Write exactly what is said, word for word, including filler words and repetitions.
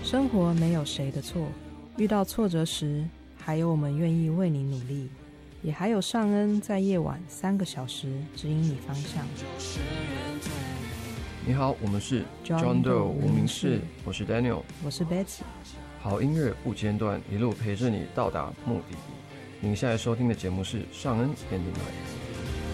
生活没有谁的错，遇到挫折时，还有我们愿意为你努力，也还有尚恩在夜晚三个小时指引你方向。 你好，我们是 John Doe 无名氏，我是 Daniel， 我是 Betsy。 好音乐不间断，一路陪着你到达目的地。您现在收听的节目是尚恩 Ending Night。